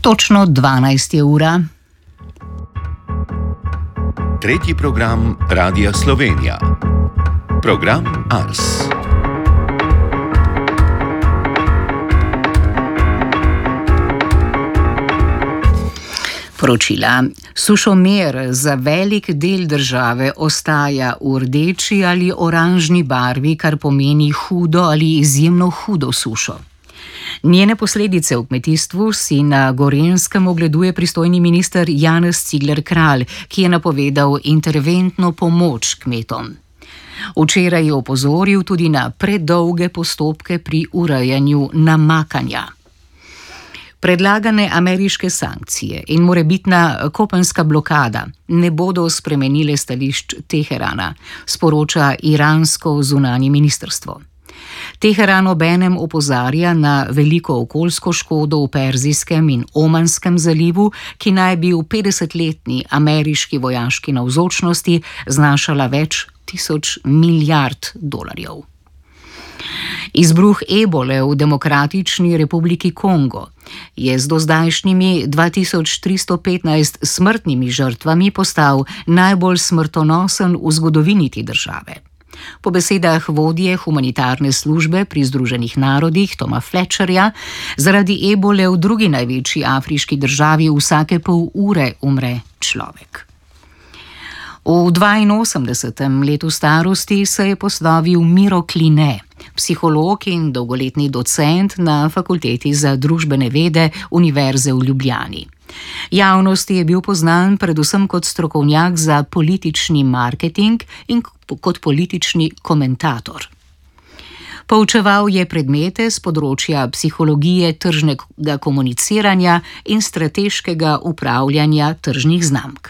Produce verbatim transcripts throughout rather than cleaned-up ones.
Točno dvanajst je ura. Tretji program Radia Slovenija. Program Ars. Poročila. Sušomer za velik del države ostaja v rdeči ali oranžni barvi, kar pomeni hudo ali izjemno hudo sušo. Njene posledice v kmetijstvu si na Gorenjskem ogleduje pristojni minister Janez Cigler Kralj, ki je napovedal interventno pomoč kmetom. Včeraj je opozoril tudi na predolge postopke pri urejanju namakanja. Predlagane ameriške sankcije in morebitna kopenska blokada ne bodo spremenile stališč Teherana, sporoča iransko zunanje ministrstvo. Teheran obenem opozarja na veliko okoljsko škodo v Perzijskem in Omanskem zalivu, ki naj bi v petdesetletni ameriški vojaški navzočnosti znašala več tisoč milijard dolarjev. Izbruh ebole v Demokratični republiki Kongo je z dozdajšnjimi dva tisoč tristo petnajst smrtnimi žrtvami postal najbolj smrtonosen v zgodovini te države. Po besedah vodje humanitarne službe pri Združenih narodih Toma Fletcherja, zaradi ebole v drugi največji afriški državi vsake pol ure umre človek. V dvainosemdesetem letu starosti se je poslovil Miro Kline, psiholog in dolgoletni docent na Fakulteti za družbene vede Univerze v Ljubljani. Javnosti je bil poznan predvsem kot strokovnjak za politični marketing in kot politični komentator. Poučeval je predmete z področja psihologije tržnega komuniciranja in strateškega upravljanja tržnih znamk.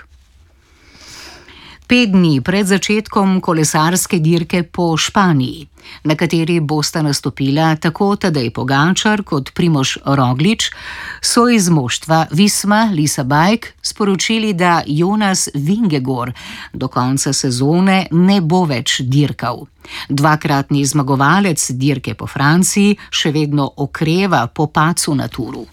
Pet dni pred začetkom kolesarske dirke po Španiji, na kateri bosta nastopila tako Tadej Pogačar kot Primož Roglič, so iz moštva Visma Lisa Bike sporočili, da Jonas Vingegaard do konca sezone ne bo več dirkal. Dvakratni zmagovalec dirke po Franciji še vedno okreva po padcu na Turu.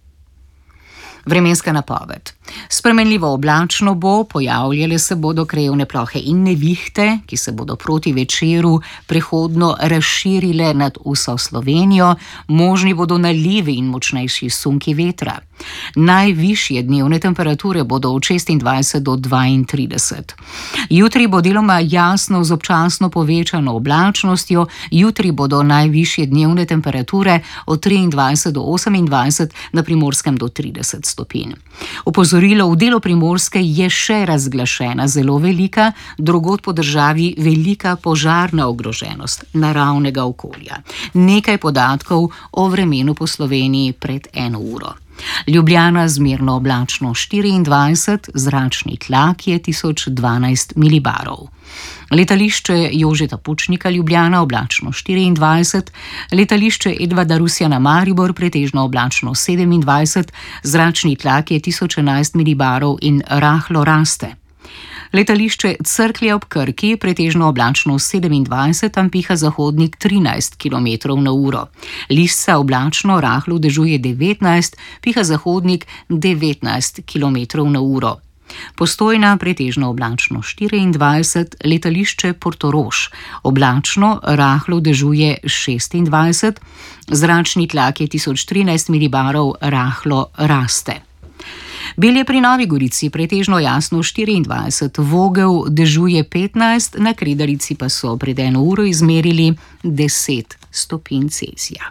Vremenska napoved. Spremenljivo oblačno bo, pojavljale se bodo krajevne plohe in nevihte, ki se bodo proti večeru prehodno razširile nad vso Slovenijo, možni bodo nalivi in močnejši sunki vetra. Najvišje dnevne temperature bodo od šestindvajset do dvaintrideset. Jutri bo deloma jasno z občasno povečano oblačnostjo, jutri bodo najvišje dnevne temperature od triindvajset do osemindvajset, na Primorskem do trideset stopinj. Opozorilo v delu Primorske je še razglašena zelo velika, drugod po državi velika požarna ogroženost naravnega okolja. Nekaj podatkov o vremenu po Sloveniji pred eno uro. Ljubljana zmerno oblačno štiriindvajset, zračni tlak je tisoč dvanajst milibarov. Letališče Jožeta Pučnika Ljubljana oblačno štiriindvajset, letališče Edvarda Rusjana Maribor pretežno oblačno sedemindvajset, zračni tlak je tisoč enajst milibarov in rahlo raste. Letališče Cerklje ob Krki pretežno oblačno sedemindvajset, tam piha zahodnik trinajst kilometrov na uro. Lisca oblačno rahlo dežuje devetnajst, piha zahodnik devetnajst kilometrov na uro. Postojna pretežno oblačno štiriindvajset, letališče Portorož oblačno rahlo dežuje šestindvajset, zračni tlak je tisoč trinajst milibarov, rahlo raste. Belje pri Novi Gorici pretežno jasno štiriindvajset, Vogel dežuje petnajst, na Kredarici pa so pred eno uro izmerili deset stopinj Celzija.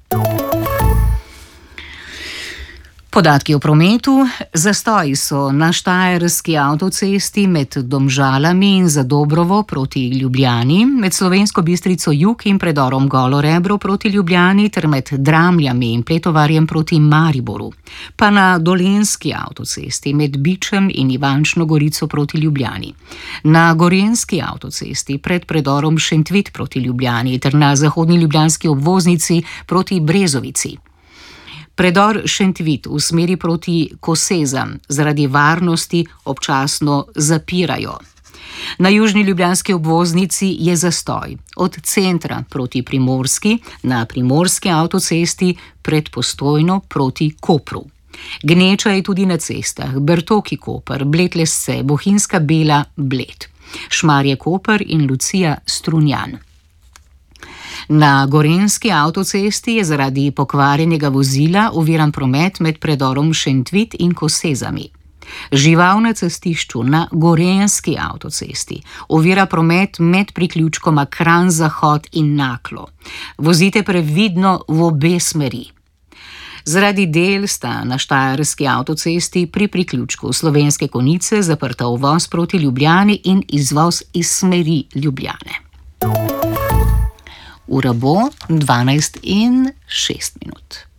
Podatki o prometu. Zastoji so na štajerski avtocesti med Domžalami in Zadobrovo proti Ljubljani, med Slovensko Bistrico jug in predorom Golo Rebro proti Ljubljani ter med Dramljami in Pletovarjem proti Mariboru. Pa na dolenjski avtocesti med Bičem in Ivančno Gorico proti Ljubljani. Na gorenjski avtocesti pred predorom Šentvit proti Ljubljani ter na zahodni ljubljanski obvoznici proti Brezovici. Predor Šentvit v smeri proti Kosezam zaradi varnosti občasno zapirajo. Na južni ljubljanski obvoznici je zastoj od centra proti Primorski na primorski avtocesti pred Postojno proti Kopru. Gneča je tudi na cestah: Bertoki Koper, Bled Lesce, Bohinjska Bela, Bled, Šmarje Koper in Lucija Strunjan. Na gorenjski avtocesti je zaradi pokvarjenega vozila oviran promet med predorom Šentvit in Kosezami. Žival na cestišču na gorenjski avtocesti ovira promet med priključkoma Kranj Zahod in Naklo. Vozite previdno v obe smeri. Zaradi del sta na štajerski avtocesti pri priključku Slovenske Konjice zaprta uvoz proti Ljubljani in izvoz iz smeri Ljubljane. Ura bo dvanajst in šest minut.